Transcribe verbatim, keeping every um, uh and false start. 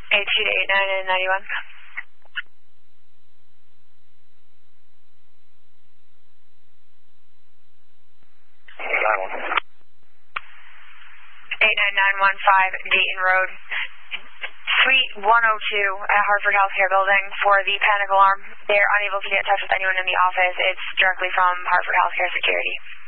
eight two eight nine and ninety-one. eight nine nine one five Dayton Road, Suite one oh two at Hartford Healthcare Building for the panic alarm. They're unable to get in touch with anyone in the office. It's directly from Hartford Healthcare Security.